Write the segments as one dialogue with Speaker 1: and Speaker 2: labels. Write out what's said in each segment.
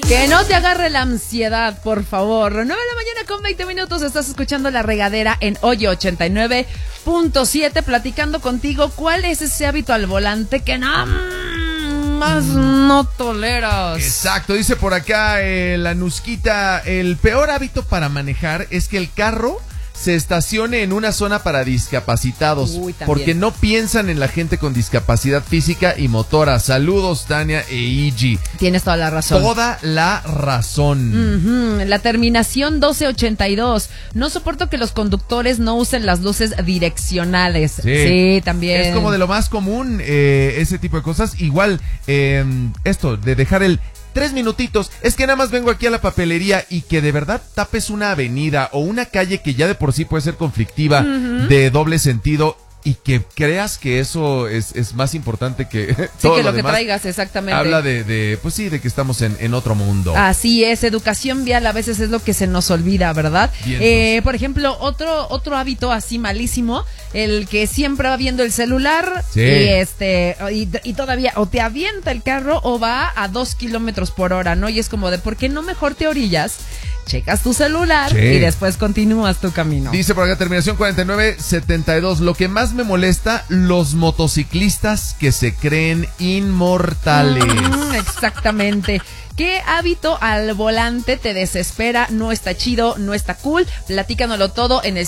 Speaker 1: Que no te agarre la ansiedad, por favor. 9 de la mañana con 20 minutos. Estás escuchando La Regadera en Oye 89.7. Platicando contigo, ¿cuál es ese hábito al volante que no más no toleras?
Speaker 2: Exacto, dice por acá la Nusquita, el peor hábito para manejar es que el carro se estacione en una zona para discapacitados, porque no piensan en la gente con discapacidad física y motora. Saludos, Tania e Igi.
Speaker 1: Tienes toda la razón.
Speaker 2: Toda la razón.
Speaker 1: La terminación 1282. No soporto que los conductores no usen las luces direccionales. Sí, también.
Speaker 2: Es como de lo más común ese tipo de cosas. Igual, esto de dejar el 3 minutitos, es que nada más vengo aquí a la papelería y que de verdad tapes una avenida o una calle que ya de por sí puede ser conflictiva, de doble sentido, y que creas que eso es más importante que todo
Speaker 1: que
Speaker 2: lo
Speaker 1: que
Speaker 2: demás.
Speaker 1: traigas, exactamente.
Speaker 2: Habla pues sí, de que estamos en otro mundo.
Speaker 1: Así es, educación vial a veces es lo que se nos olvida, ¿verdad? Por ejemplo, otro hábito así malísimo, el que siempre va viendo el celular, y todavía o te avienta el carro o va a 2 kilómetros por hora, ¿no? Y es como de, ¿por qué no mejor te orillas? Checas tu celular y después continúas tu camino.
Speaker 2: Dice por acá, terminación 4972. Lo que más me molesta, los motociclistas que se creen inmortales.
Speaker 1: Exactamente. ¿Qué hábito al volante te desespera? No está chido, no está cool. Platícanoslo todo en el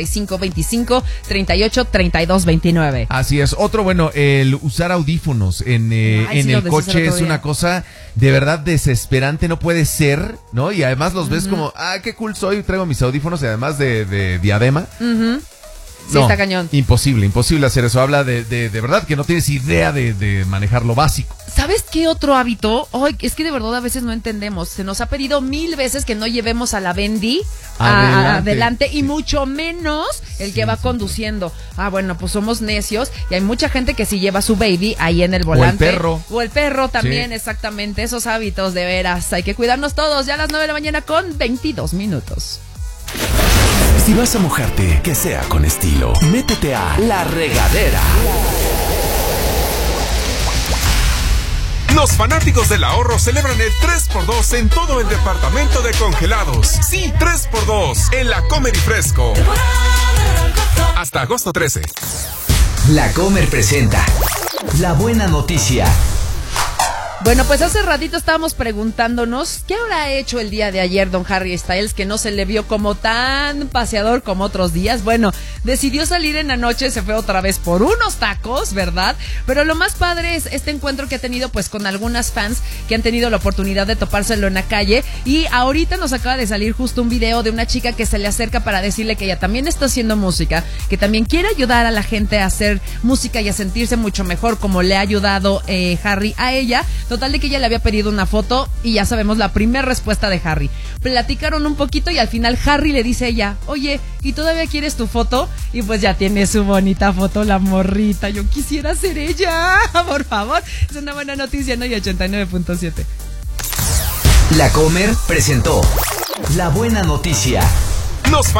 Speaker 1: 5525-383229.
Speaker 2: Así es. Otro, bueno, el usar audífonos en el coche es una cosa de verdad desesperante, no puede ser, ¿no? Y además los ves como, qué cool soy, traigo mis audífonos y además de diadema.
Speaker 1: Sí, no, está cañón.
Speaker 2: Imposible hacer eso. Habla de verdad que no tienes idea de manejar lo básico.
Speaker 1: ¿Sabes qué otro hábito? Es que de verdad a veces no entendemos. Se nos ha pedido 1000 veces que no llevemos a la Bendy adelante y mucho menos el que va conduciendo. Bueno, pues somos necios y hay mucha gente que sí lleva su baby ahí en el volante. O el perro también, exactamente. Esos hábitos, de veras. Hay que cuidarnos todos. Ya a las 9 de la mañana con 22 minutos.
Speaker 3: Si vas a mojarte, que sea con estilo. Métete a La Regadera.
Speaker 4: Los fanáticos del ahorro celebran el 3x2 en todo el departamento de congelados. Sí, 3x2 en La Comer y Fresco. Hasta agosto 13.
Speaker 3: La Comer presenta La Buena Noticia.
Speaker 1: Bueno, pues hace ratito estábamos preguntándonos qué habrá hecho el día de ayer don Harry Styles, que no se le vio como tan paseador como otros días. Bueno, decidió salir en la noche, se fue otra vez por unos tacos, ¿verdad? Pero lo más padre es este encuentro que ha tenido pues con algunas fans que han tenido la oportunidad de topárselo en la calle. Y ahorita nos acaba de salir justo un video de una chica que se le acerca para decirle que ella también está haciendo música, que también quiere ayudar a la gente a hacer música y a sentirse mucho mejor como le ha ayudado Harry a ella. Total de que ella le había pedido una foto y ya sabemos la primera respuesta de Harry. Platicaron un poquito y al final Harry le dice a ella, oye, ¿y todavía quieres tu foto? Y pues ya tiene su bonita foto la morrita. Yo quisiera ser ella, por favor. Es una buena noticia, ¿no? Y 89.7.
Speaker 3: La Comer presentó La Buena Noticia.